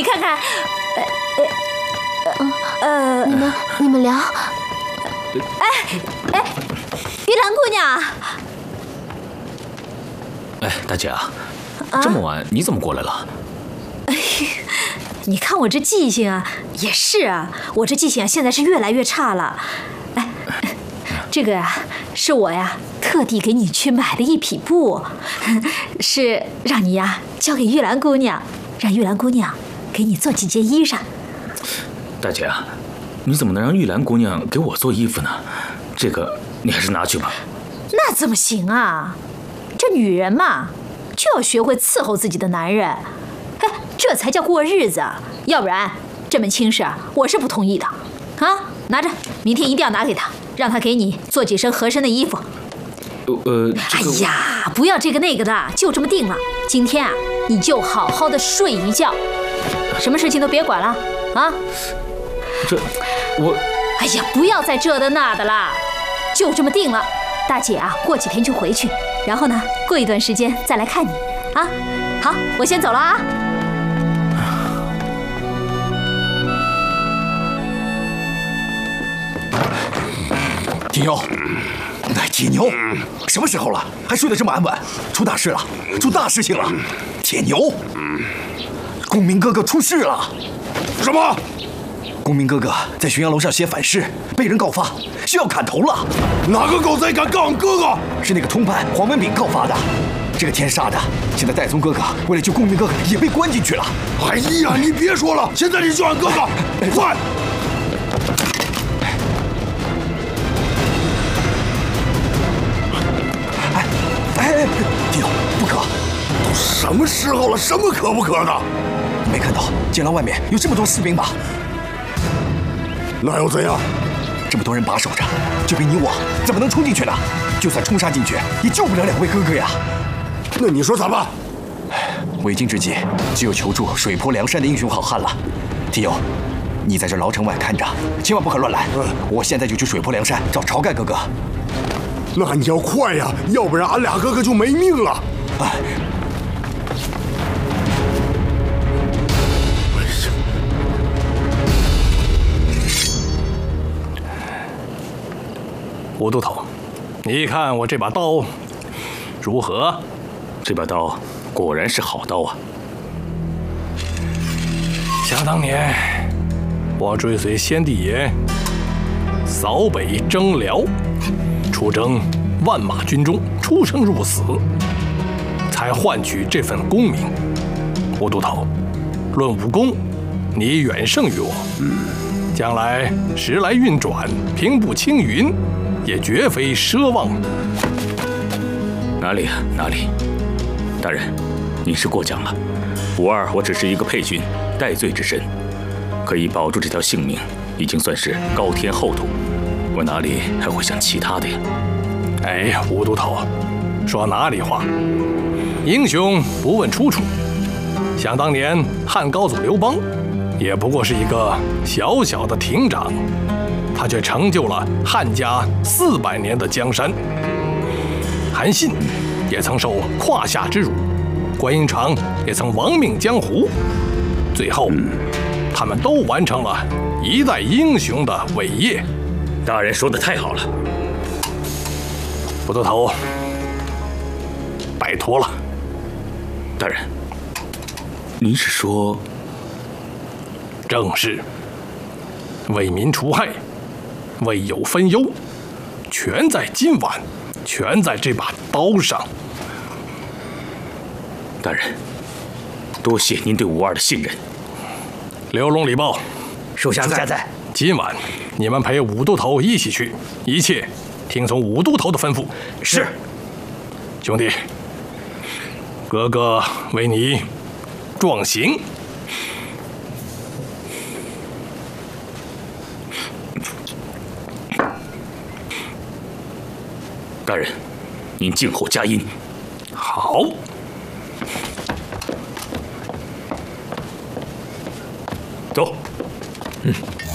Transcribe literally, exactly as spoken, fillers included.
看看，呃呃， 你们你们聊。 哎哎，玉兰姑娘。 哎，大姐啊，这么晚你怎么过来了？ 哎，你看我这记性啊，也是啊，我这记性啊，现在是越来越差了。哎，这个呀，是我呀特地给你去买的一匹布，是让你呀交给玉兰姑娘，让玉兰姑娘给你做几件衣裳。 大姐啊，你怎么能让玉兰姑娘给我做衣服呢？这个你还是拿去吧。 那怎么行啊？这女人嘛，就要学会伺候自己的男人，哎，这才叫过日子。要不然这门亲事我是不同意的。啊，拿着，明天一定要拿给他，让他给你做几身合身的衣服。 呃，这个、 哎呀，不要这个那个的，就这么定了。今天啊，你就好好的睡一觉，什么事情都别管了啊。 这，我， 哎呀，不要再这的那的啦，就这么定了。大姐啊，过几天就回去，然后呢，过一段时间再来看你啊。好，我先走了啊。 铁牛，哎，铁牛，什么时候了，还睡得这么安稳？出大事了，出大事情了！铁牛，公明哥哥出事了！ 什么？ 公明哥哥在浔阳楼上写反诗，被人告发，需要砍头了。 哪个狗贼敢告俺哥哥？ 是那个通判黄文炳告发的。这个天杀的，现在戴宗哥哥为了救公明哥哥也被关进去了。 哎呀，你别说了，现在你救俺哥哥，快！ 哎哎，弟兄，不可！ 都什么时候了，什么可不可的？ 没看到监牢外面有这么多士兵吧？ 那又怎样？ 这么多人把守着，就凭你我怎么能冲进去呢？就算冲杀进去，也救不了两位哥哥呀。 那你说咋办？ 为今之计，只有求助水泊梁山的英雄好汉了。提友，你在这牢城外看着，千万不可乱来。嗯，我现在就去水泊梁山找晁盖哥哥。 那你要快呀，要不然俺俩哥哥就没命了。哎。 吴都头，你看我这把刀如何？ 这把刀果然是好刀啊！ 想当年，我追随先帝爷扫北征辽，出征万马军中，出生入死，才换取这份功名。吴都头，论武功，你远胜于我。嗯，将来时来运转，平步青云。也绝非奢望。 哪里啊，哪里！大人，您是过奖了。五二，我只是一个配军，戴罪之身，可以保住这条性命，已经算是高天厚土。我哪里还会想其他的呀？ 哎，吴都头，说哪里话？英雄不问出处。想当年，汉高祖刘邦，也不过是一个小小的亭长。他却成就了汉家四百年的江山。韩信也曾受胯下之辱，关云长也曾亡命江湖，最后，他们都完成了一代英雄的伟业。 大人说的太好了， 吴都头，拜托了。 大人，您是说？ 正是。为民除害。为有分忧，全在今晚，全在这把刀上。 大人，多谢您对吴二的信任。 刘龙、李豹， 属下在。 今晚你们陪武都头一起去，一切听从武都头的吩咐。 是。 兄弟，哥哥为你壮行。 大人，您静候佳音。 好。 走。 嗯。